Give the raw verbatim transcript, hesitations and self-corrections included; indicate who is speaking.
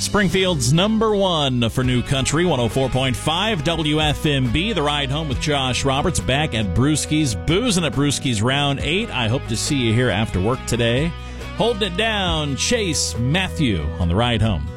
Speaker 1: Springfield's number one for New Country, one oh four point five W F M B. The Ride Home with Josh Roberts back at Brewski's, boozing at Brewski's Round eight. I hope to see you here after work today. Holding it down, Chase Matthew on The Ride Home.